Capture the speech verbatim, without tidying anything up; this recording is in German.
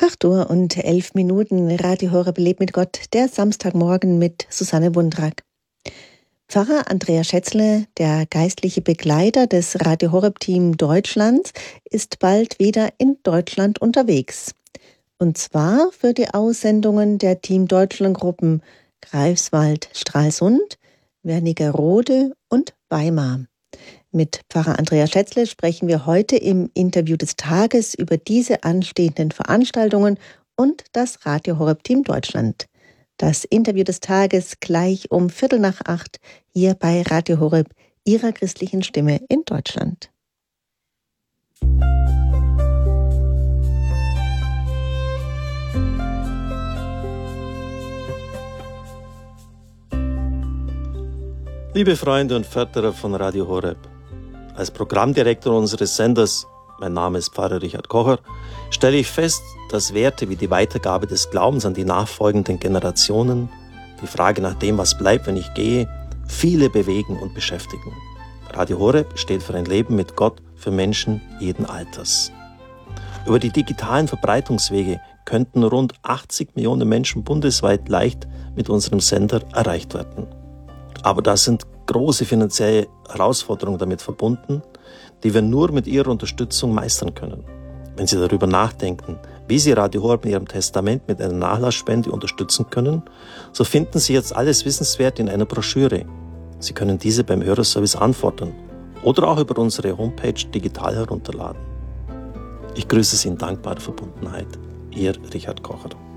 acht Uhr und elf Minuten, Radio Horeb lebt mit Gott, der Samstagmorgen mit Susanne Wundrak. Pfarrer Andreas Schätzle, der geistliche Begleiter des Radio Horeb Team Deutschlands, ist bald wieder in Deutschland unterwegs. Und zwar für die Aussendungen der Team Deutschland Gruppen Greifswald, Stralsund, Wernigerode und Weimar. Mit Pfarrer Andreas Schätzle sprechen wir heute im Interview des Tages über diese anstehenden Veranstaltungen und das Radio Horeb Team Deutschland. Das Interview des Tages gleich um Viertel nach acht hier bei Radio Horeb, Ihrer christlichen Stimme in Deutschland. Liebe Freunde und Förderer von Radio Horeb, als Programmdirektor unseres Senders, mein Name ist Pfarrer Richard Kocher, stelle ich fest, dass Werte wie die Weitergabe des Glaubens an die nachfolgenden Generationen, die Frage nach dem, was bleibt, wenn ich gehe, viele bewegen und beschäftigen. Radio Horeb steht für ein Leben mit Gott für Menschen jeden Alters. Über die digitalen Verbreitungswege könnten rund achtzig Millionen Menschen bundesweit leicht mit unserem Sender erreicht werden. Aber da sind große finanzielle Herausforderungen damit verbunden, die wir nur mit Ihrer Unterstützung meistern können. Wenn Sie darüber nachdenken, wie Sie Radio Horeb in Ihrem Testament mit einer Nachlassspende unterstützen können, so finden Sie jetzt alles Wissenswerte in einer Broschüre. Sie können diese beim Hörerservice anfordern oder auch über unsere Homepage digital herunterladen. Ich grüße Sie in dankbarer Verbundenheit. Ihr Richard Kocher.